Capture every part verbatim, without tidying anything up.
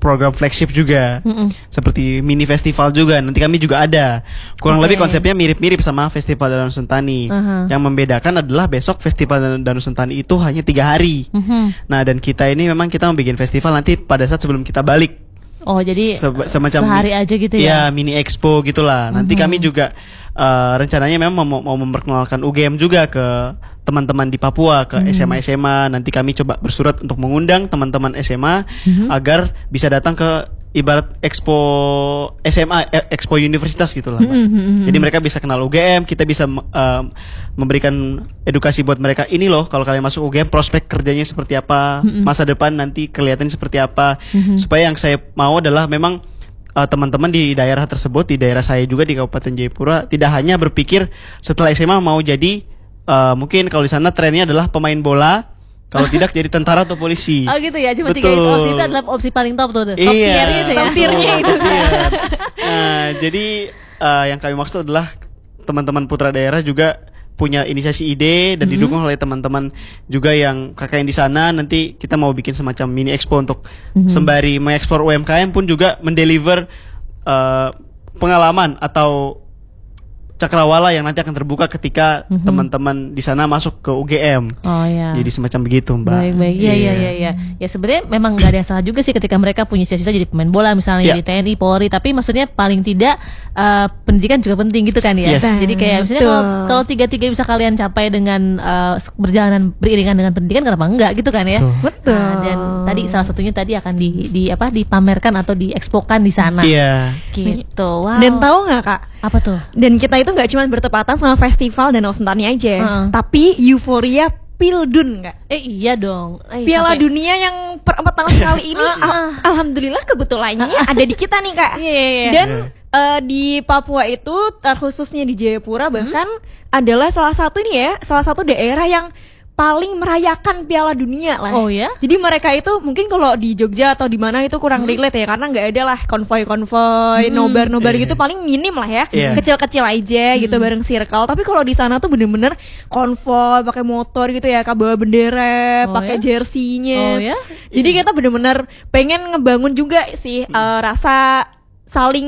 program flagship juga, Mm-mm. seperti mini festival juga. Nanti kami juga ada. Kurang okay. lebih konsepnya mirip-mirip sama Festival Danau Sentani. Uh-huh. Yang membedakan adalah besok Festival Danau Sentani itu hanya tiga hari. Uh-huh. Nah, dan kita ini memang kita mau bikin festival nanti pada saat sebelum kita balik. Oh, jadi Se- semacam sehari aja gitu ya? Ya, mini expo gitulah. Nanti uh-huh. kami juga uh, rencananya memang mau, mau memperkenalkan U G M juga ke teman-teman di Papua, ke uh-huh. S M A S M A. Nanti kami coba bersurat untuk mengundang teman-teman S M A uh-huh. agar bisa datang ke ibarat expo S M A, eh, expo universitas gitulah. Uh-huh. Jadi mereka bisa kenal U G M, kita bisa uh, memberikan edukasi buat mereka. Ini loh, kalau kalian masuk U G M, prospek kerjanya seperti apa, uh-huh. masa depan nanti kelihatannya seperti apa. Uh-huh. Supaya yang saya mau adalah memang uh, teman-teman di daerah tersebut, di daerah saya juga di Kabupaten Jayapura, tidak hanya berpikir setelah S M A mau jadi uh, mungkin kalau di sana trennya adalah pemain bola, kalau tidak jadi tentara atau polisi. Oh gitu ya, cuma tiga itu opsi itu adalah opsi paling top tuh. Top iya, tier gitu ya. Top tiernya itu. Nah, jadi uh, yang kami maksud adalah teman-teman putra daerah juga punya inisiasi ide dan mm-hmm. didukung oleh teman-teman juga yang kakak yang di sana. Nanti kita mau bikin semacam mini expo untuk mm-hmm. sembari mengekspor U M K M pun juga mendeliver uh, pengalaman atau cakrawala yang nanti akan terbuka ketika mm-hmm. teman-teman di sana masuk ke U G M. Oh ya. Jadi semacam begitu, Mbak. Baik baik. Iya iya iya ya. Ya sebenarnya memang nggak ada yang salah juga sih ketika mereka punya cita-cita jadi pemain bola misalnya yeah. di T N I, Polri, tapi maksudnya paling tidak uh, pendidikan juga penting gitu kan ya. Yes. Jadi kayak misalnya kalau kalau tiga-tiga bisa kalian capai dengan uh, berjalanan beriringan dengan pendidikan, kenapa enggak gitu kan ya? Betul. Nah, dan tadi salah satunya tadi akan di, di apa dipamerkan atau diekspokan di sana. Iya. Yeah. Gitu. Wow. Dan tahu nggak Kak? Apa tuh? Dan kita itu nggak cuma bertepatan sama festival Danau Sentani aja, uh-uh. tapi euforia Pildun nggak? Eh iya dong. Eh, Piala sampai... Dunia yang per empat tahun sekali ini, al- alhamdulillah kebetulannya ada di kita nih Kak. Yeah, yeah, yeah. Dan uh, di Papua itu, terkhususnya di Jayapura bahkan hmm? adalah salah satu ini ya, salah satu daerah yang paling merayakan Piala Dunia lah. Oh ya? Jadi mereka itu mungkin kalau di Jogja atau di mana itu kurang hmm. relate ya, karena nggak ada lah konvoy-konvoy, hmm. nobar-nobar gitu, paling minim lah ya, yeah. kecil-kecil aja hmm. gitu bareng circle. Tapi kalau di sana tuh bener-bener konvoy, pakai motor gitu ya, bawa bendera, oh, pakai ya? Jersey-nya. Oh ya? Jadi yeah. kita bener-bener pengen ngebangun juga sih hmm. uh, rasa saling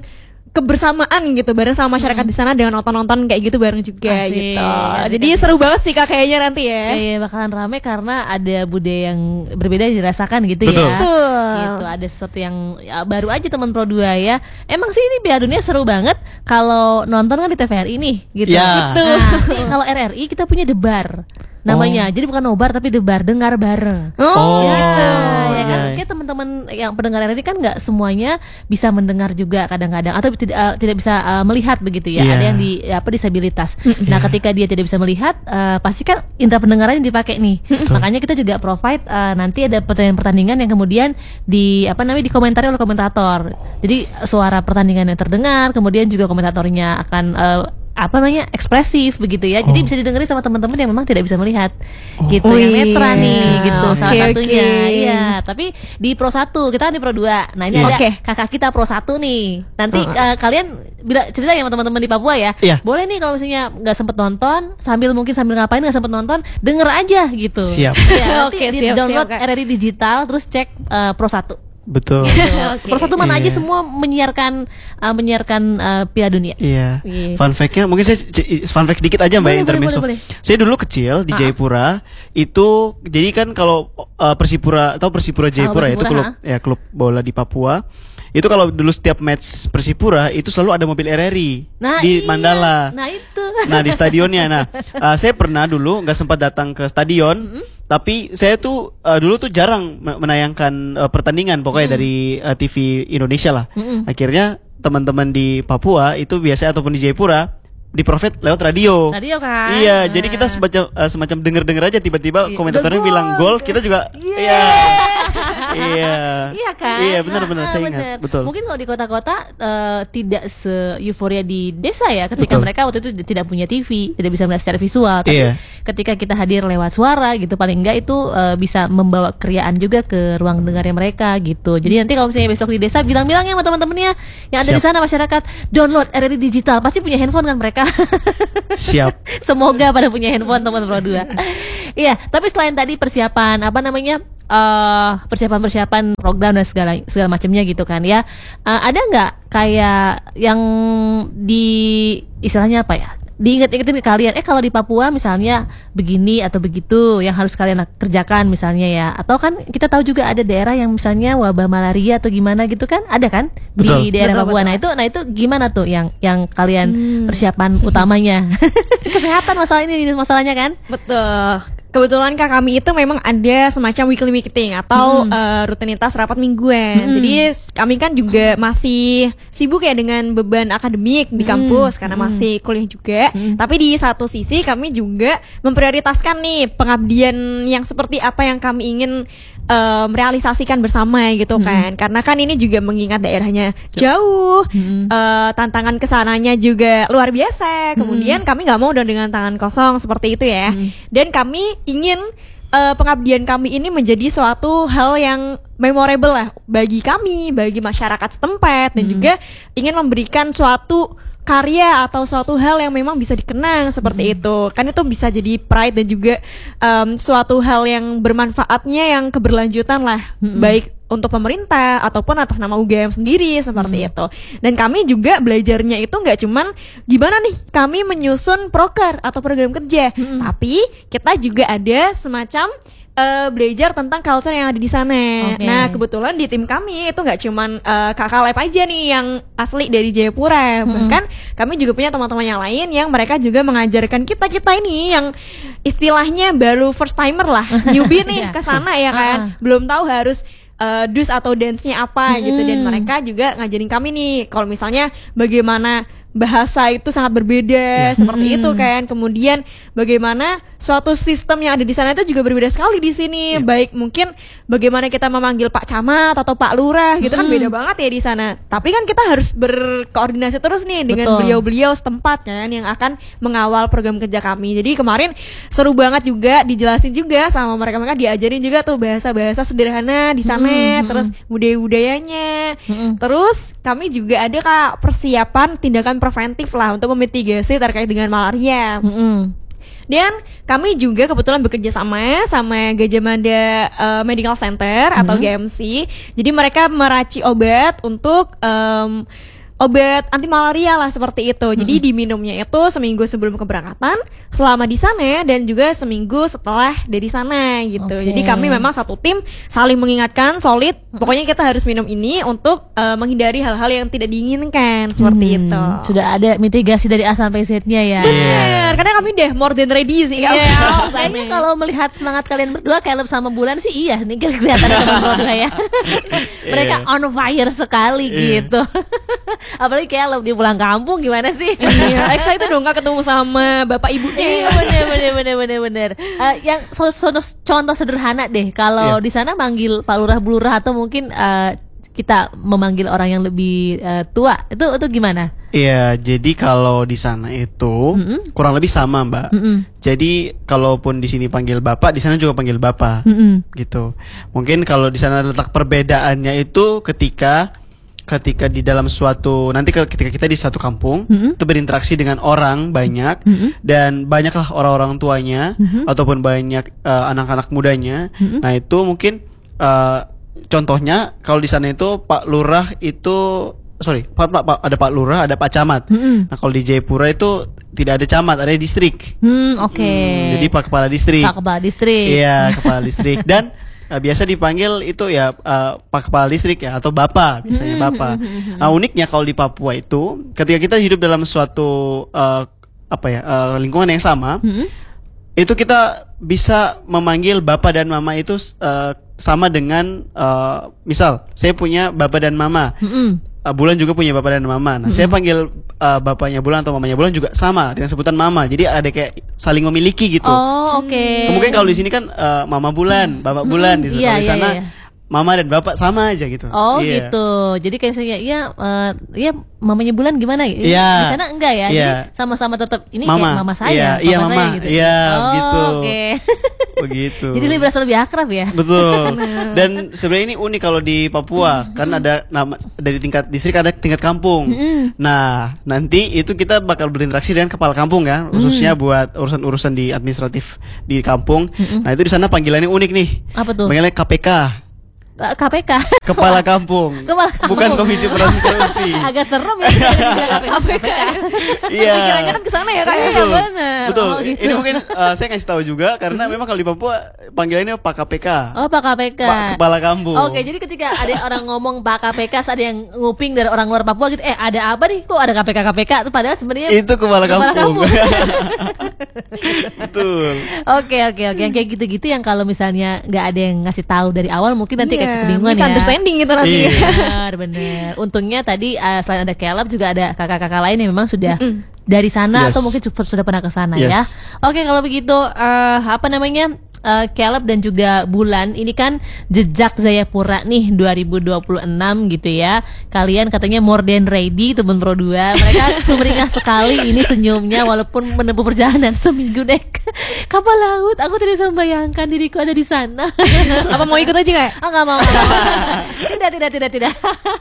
kebersamaan gitu bareng sama masyarakat hmm. di sana dengan nonton-nonton kayak gitu bareng juga. Asik, gitu. Asik, Jadi asik. Seru banget sih Kak kayaknya nanti ya. Iya, bakalan rame karena ada budaya yang berbeda yang dirasakan gitu. Betul. Ya. Betul. Gitu, ada sesuatu yang ya, baru aja teman Pro dua ya. Emang sih ini Piala Dunia seru banget kalau nonton kan di T V R I nih gitu. Ya. Gitu. Nah, kalau R R I kita punya debar namanya, oh. jadi bukan nobar tapi debar, dengar bareng. Oh, ya, gitu. Ya kan, kayak teman-teman yang pendengar R R I kan nggak semuanya bisa mendengar juga kadang-kadang atau tidak uh, tidak bisa uh, melihat begitu ya. Yeah. Ada yang di apa disabilitas. Mm-hmm. Nah, ketika dia tidak bisa melihat, uh, pasti kan indera pendengarannya dipakai nih. Mm-hmm. Makanya kita juga provide uh, nanti ada pertandingan-pertandingan yang kemudian di apa namanya dikomentari oleh komentator. Jadi suara pertandingan yang terdengar, kemudian juga komentatornya akan uh, apa namanya ekspresif begitu ya, oh. jadi bisa didengerin sama teman-teman yang memang tidak bisa melihat, oh. gitu, oh, yang netra iya. nih, gitu, okay, salah satunya, okay. iya. Tapi di Pro satu kita kan di Pro dua, nah ini yeah. ada okay. kakak kita Pro satu nih, nanti uh. Uh, kalian bila cerita ya sama teman-teman di Papua ya, yeah. boleh nih kalau misalnya nggak sempet nonton, sambil mungkin sambil ngapain nggak sempet nonton, denger aja gitu. Siap. Ya, nanti okay, di siap, download siap, R R I digital, terus cek uh, Pro satu. Betul. Okay. Pro satu mana yeah. aja semua menyiarkan uh, menyiarkan uh, Piala Dunia. Iya. Yeah. Fun fact-nya mungkin saya fun fact dikit aja Mbak intermezzo. Saya dulu kecil di Jayapura itu jadi kan kalau uh, Persipura atau Persipura Jayapura oh, itu klub ha? ya klub bola di Papua. Itu kalau dulu setiap match Persipura itu selalu ada mobil R R I nah, di iya. Mandala. Nah itu. Nah di stadionnya. Nah uh, saya pernah dulu nggak sempat datang ke stadion, mm-hmm. tapi saya tuh uh, dulu tuh jarang menayangkan uh, pertandingan pokoknya mm-hmm. dari uh, T V Indonesia lah. Mm-hmm. Akhirnya teman-teman di Papua itu biasa ataupun di Jayapura di profit lewat radio. Radio kan. Iya, nah. jadi kita semacam uh, semacam denger-denger aja tiba-tiba iya. komentatornya bilang gol, kita juga iya. Iya. Iya kan? Iya, benar-benar nah, saya bener. ingat. Betul. Mungkin kalau di kota-kota uh, tidak se-euforia di desa ya ketika betul. Mereka waktu itu tidak punya T V, tidak bisa melihat secara visual, tapi iya. ketika kita hadir lewat suara gitu paling enggak itu uh, bisa membawa keriaan juga ke ruang dengarnya mereka gitu. Jadi nanti kalau misalnya besok di desa bilang-bilang ya sama teman-temannya yang ada Siap. Di sana masyarakat, download R R I digital, pasti punya handphone kan mereka. Siap. Semoga pada punya handphone teman Pro dua. Iya, tapi selain tadi persiapan apa namanya uh, persiapan-persiapan program program dan segala segala macamnya gitu kan ya. Uh, ada nggak kayak yang di istilahnya apa ya? Diingat-ingatin ke kalian, eh kalau di Papua misalnya begini atau begitu yang harus kalian kerjakan misalnya ya. Atau kan kita tahu juga ada daerah yang misalnya wabah malaria atau gimana gitu kan, ada kan betul. Di daerah betul, Papua. betul. Nah itu, nah itu gimana tuh yang yang kalian Hmm. persiapan utamanya? Kesehatan masalah ini masalahnya kan? Betul. Kebetulan Kak kami itu memang ada semacam weekly meeting atau Hmm. uh, rutinitas rapat mingguan. Hmm. Jadi kami kan juga masih sibuk ya dengan beban akademik di kampus karena Hmm. masih kuliah juga. Hmm. Tapi di satu sisi kami juga memprioritaskan nih pengabdian yang seperti apa yang kami ingin uh, merealisasikan bersama gitu kan. Karena kan ini juga mengingat daerahnya jauh, Hmm. uh, tantangan kesananya juga luar biasa. Kemudian kami nggak mau dong dengan tangan kosong seperti itu ya. Dan kami ingin uh, pengabdian kami ini menjadi suatu hal yang memorable lah bagi kami, bagi masyarakat setempat, dan juga ingin memberikan suatu karya atau suatu hal yang memang bisa dikenang seperti itu. Kan itu bisa jadi pride dan juga um, suatu hal yang bermanfaatnya yang keberlanjutan lah, baik untuk pemerintah ataupun atas nama U G M sendiri seperti itu. Dan kami juga belajarnya itu nggak cuman gimana nih kami menyusun proker atau program kerja, tapi kita juga ada semacam uh, belajar tentang culture yang ada di sana. Oke. Nah kebetulan di tim kami itu nggak cuman uh, kakak lab aja nih yang asli dari Jayapura, bahkan kami juga punya teman-teman yang lain yang mereka juga mengajarkan kita kita ini yang istilahnya baru first timer lah, newbie nih Iya. ke sana ya kan, belum tahu harus uh, dus atau dance-nya apa gitu, dan mereka juga ngajarin kami nih kalau misalnya bagaimana bahasa itu sangat berbeda seperti itu kan. Kemudian bagaimana suatu sistem yang ada di sana itu juga berbeda sekali di sini. Baik mungkin bagaimana kita memanggil Pak Camat atau Pak Lurah gitu kan beda banget ya di sana. Tapi kan kita harus berkoordinasi terus nih dengan Betul. beliau-beliau setempat kan yang akan mengawal program kerja kami. Jadi kemarin seru banget juga dijelasin juga sama mereka-mereka, diajarin juga tuh bahasa-bahasa sederhana di sana, terus budaya-budayanya. Terus kami juga ada Kak persiapan tindakan preventif lah untuk memitigasi terkait dengan malaria. Mm-mm. Dan kami juga kebetulan bekerja sama sama Gajah Mada uh, Medical Center atau G M C. Jadi mereka meraci obat untuk um, obat anti malaria lah seperti itu. Jadi diminumnya itu seminggu sebelum keberangkatan, selama di sana, dan juga seminggu setelah dari sana gitu. Oke. Jadi kami memang satu tim saling mengingatkan, solid. Pokoknya kita harus minum ini untuk uh, menghindari hal-hal yang tidak diinginkan seperti Hmm, itu. Sudah ada mitigasi dari A sampai Z-nya ya. Bener, karena kami deh more than ready sih. Iya, kami. kayaknya kalau melihat semangat kalian berdua Caleb sama Bulan sih iya nih kelihatan teman berdua ya. Mereka on fire sekali gitu. Apalagi Caleb dia pulang kampung gimana sih? Iya, excited dong Kak ketemu sama bapak ibunya. Iya bener bener bener bener bener. Eh, yang so- so- contoh sederhana deh kalau Iya. di sana manggil Pak Lurah Bu Lurah atau mungkin eh, kita memanggil orang yang lebih eh, tua itu itu gimana? Iya, jadi kalau di sana itu Mm-mm. kurang lebih sama, Mbak. Mm-mm. Jadi kalaupun di sini panggil Bapak, di sana juga panggil Bapak. Mm-mm. Gitu. Mungkin kalau di sana letak perbedaannya itu ketika ketika di dalam suatu nanti ke- ketika kita di satu kampung Mm-mm. itu berinteraksi dengan orang banyak Mm-mm. dan banyaklah orang-orang tuanya Mhm. ataupun banyak eh, anak-anak mudanya. Mhm. Nah, itu mungkin eh, contohnya kalau di sana itu Pak Lurah itu sorry, Pak, Pak, Pak- ada Pak Lurah, ada Pak Camat. Mm-mm. Nah, kalau di Jayapura itu tidak ada camat, ada distrik. Hmm, oke. Hmm, jadi Pak Kepala Distrik. Pak Kepala Distrik. Iya, Kepala Distrik. Dan uh, biasa dipanggil itu ya uh, Pak Kepala Distrik ya atau Bapak, biasanya Bapak. Nah, uniknya kalau di Papua itu ketika kita hidup dalam suatu uh, apa ya, uh, lingkungan yang sama, Mm-mm. itu kita bisa memanggil Bapak dan Mama itu uh, sama dengan uh, misal saya punya Bapak dan Mama. Mm-mm. Uh, Bulan juga punya bapak dan mama. Nah, saya panggil uh, bapaknya Bulan atau mamanya Bulan juga sama dengan sebutan mama. Jadi ada kayak saling memiliki gitu. Oh, oke. Mungkin kalau di sini kan uh, mama Bulan, bapak Bulan, di iya, kalau di iya, sana iya. mama dan bapak sama aja gitu. Oh Iya. gitu. Jadi kayak misalnya ya eh, ya mamanya Bulan gimana? Di Iya. sana enggak ya. Iya. Jadi sama-sama tetap ini Mama. kayak mama saya, Iya, papa iya, saya mama. gitu. Iya, oh, gitu. Oke. Begitu. Jadi lebih berasa lebih akrab ya. Betul. Dan sebenarnya ini unik kalau di Papua, kan ada nama dari tingkat distrik ada tingkat kampung. Nah, nanti itu kita bakal berinteraksi dengan kepala kampung ya, khususnya buat urusan-urusan di administratif di kampung. Nah, itu di sana panggilannya unik nih. Apa tuh? Panggilannya K P K. K P K. Kepala kampung. Kepala kampung. Bukan komisi pemberantasan korupsi. Agak serem ya K P K. Iya. Pikirannya kan kesana ya kayaknya. Betul. Bener. Betul. Oh, gitu. Ini mungkin uh, saya kasih tahu juga karena memang kalau di Papua panggilannya Pak K P K. Oh, Pak K P K. Pak Kepala Kampung. Oke, jadi ketika ada orang ngomong Pak K P K, ada yang nguping dari orang luar Papua gitu, eh ada apa nih? Kok ada K P K K P K? Itu padahal sebenarnya itu kepala, kepala kampung. kampung. Betul. Oke, oke, oke. Yang kayak gitu-gitu yang kalau misalnya nggak ada yang ngasih tahu dari awal, mungkin nanti Iya, kayak kebingungan ya. misunderstanding gitu nanti. Iya. Benar, benar. Untungnya tadi uh, selain ada Caleb juga ada kakak-kakak lain yang memang sudah Mm-mm. dari sana Yes. atau mungkin sudah sudah pernah ke sana Yes. ya. Oke, kalau begitu uh, apa namanya? Uh, Caleb dan juga Bulan, ini kan jejak Jayapura nih dua ribu dua puluh enam gitu ya. Kalian katanya more than ready teman Pro dua. Mereka sumringah sekali ini senyumnya walaupun menempuh perjalanan seminggu dek kapal laut. Aku tidak bisa membayangkan diriku ada di sana. Apa mau ikut aja nggak? Ah, nggak mau, nggak mau. Tidak, tidak, tidak, tidak.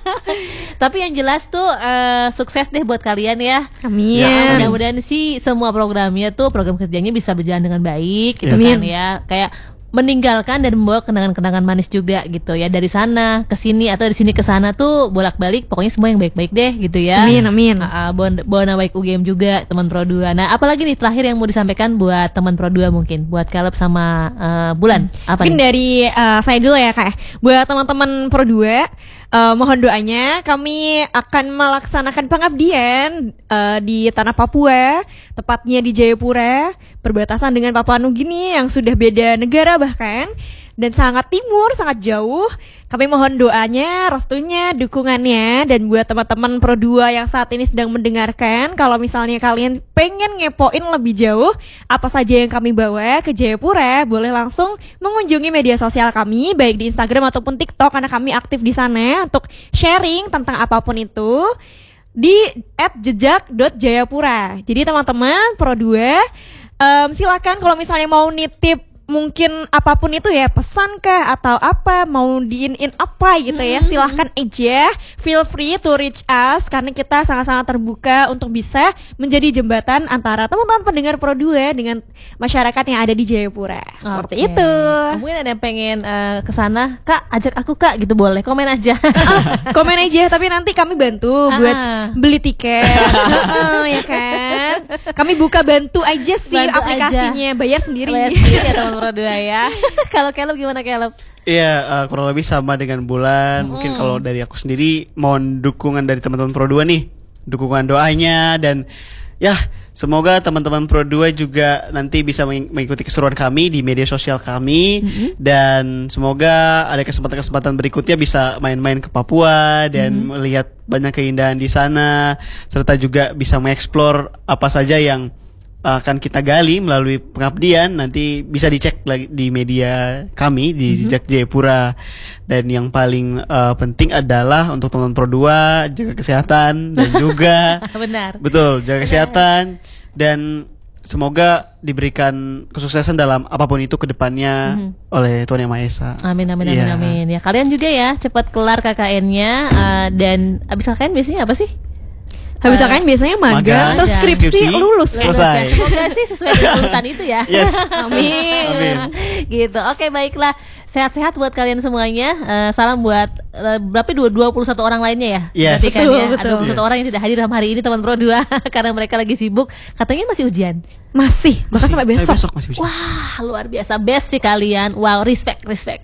Tapi yang jelas tuh uh, sukses deh buat kalian ya. Amin. Ya, mudah-mudahan sih semua programnya tuh program kerjanya bisa berjalan dengan baik gitu Amin. kan ya. Kayak meninggalkan dan membawa kenangan-kenangan manis juga gitu ya, dari sana ke sini atau dari sini ke sana tuh bolak-balik, pokoknya semua yang baik-baik deh gitu ya. Amin, amin. Uh, bawa, bawa nama baik U G M juga teman Pro dua. Nah, apalagi nih terakhir yang mau disampaikan buat teman Pro dua mungkin, buat Caleb sama uh, Bulan. Apa Mungkin nih? dari uh, saya dulu ya kak. Buat teman-teman Pro dua, uh, mohon doanya kami akan melaksanakan pengabdian uh, di tanah Papua, tepatnya di Jayapura, perbatasan dengan Papua Nugini yang sudah beda negara bahkan, dan sangat timur, sangat jauh. Kami mohon doanya, restunya, dukungannya. Dan buat teman-teman Pro dua yang saat ini sedang mendengarkan, kalau misalnya kalian pengen ngepoin lebih jauh apa saja yang kami bawa ke Jayapura, boleh langsung mengunjungi media sosial kami, baik di Instagram ataupun TikTok, karena kami aktif di sana untuk sharing tentang apapun itu di at jejak dot jayapura. Jadi teman-teman Pro dua, um, silakan kalau misalnya mau nitip mungkin apapun itu ya, pesan kah atau apa, mau diin-in apa gitu ya, silahkan aja, feel free to reach us, karena kita sangat-sangat terbuka untuk bisa menjadi jembatan antara teman-teman pendengar Pro dua dengan masyarakat yang ada di Jayapura. Seperti Oke. itu. Mungkin ada yang pengen uh, kesana, Kak ajak aku Kak gitu, boleh komen aja. Ah, komen aja, tapi nanti kami bantu buat Ah. beli tiket. Heeh, ya kan? Kami buka bantu aja sih Bantu aplikasinya, bayar sendiri. Bayar sendiri ya teman Pro dua ya. Kalau Caleb gimana Caleb? Iya, uh, kurang lebih sama dengan Bulan. Mungkin kalau dari aku sendiri mohon dukungan dari teman-teman Pro dua nih, dukungan doanya, dan ya semoga teman-teman Pro dua juga nanti bisa meng- mengikuti keseruan kami di media sosial kami, mm-hmm. dan semoga ada kesempatan-kesempatan berikutnya bisa main-main ke Papua dan mm-hmm. melihat banyak keindahan di sana, serta juga bisa mengeksplor apa saja yang akan kita gali melalui pengabdian. Nanti bisa dicek lagi di media kami di mm-hmm. Jejak Jayapura. Dan yang paling uh, penting adalah untuk teman-teman Pro dua, jaga kesehatan dan juga Benar. betul, jaga kesehatan, dan semoga diberikan kesuksesan dalam apapun itu ke depannya mm-hmm. oleh Tuhan Yang Maha Esa. Amin, amin, amin, Iya. amin. Ya kalian juga ya cepat kelar K K N-nya, uh, dan abis K K N biasanya apa sih? Habis uh, kan biasanya magang, magang, terus skripsi, skripsi, lulus. selesai. Semoga sih sesuai dengan urutan itu ya. Yes. Amin. Amin. Gitu. Oke, baiklah. Sehat-sehat buat kalian semuanya. Uh, salam buat uh, berapa dua dua puluh satu orang lainnya ya. Yes. Berarti kan Betul, ya. betul. Ada dua puluh satu orang yang tidak hadir dalam hari ini teman Pro dua karena mereka lagi sibuk. Katanya masih ujian. Masih, bahkan Masih, sampai saya besok. besok masih ujian. Wah, luar biasa, best sih kalian. Wow, respect, respect.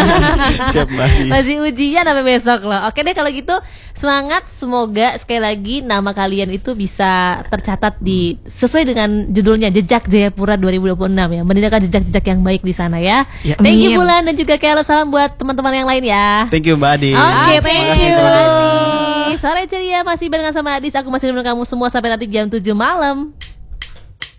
Siap, Mbak Nis. Masih ujian sampai besok loh. Oke deh kalau gitu, semangat. Semoga sekali lagi nama kalian itu bisa tercatat di sesuai dengan judulnya Jejak Jayapura dua ribu dua puluh enam ya. Meninggalkan jejak-jejak yang baik di sana ya. Ya. Thank you Amin. Bulan dan juga Caleb. Salam buat teman-teman yang lain ya. Thank you Mbak Adi. Oke, thank Terima kasih, you. Mbak Adi. Terima kasih. Sore ceria masih barengan sama Adis. Aku masih menunggu kamu semua sampai nanti jam tujuh malam.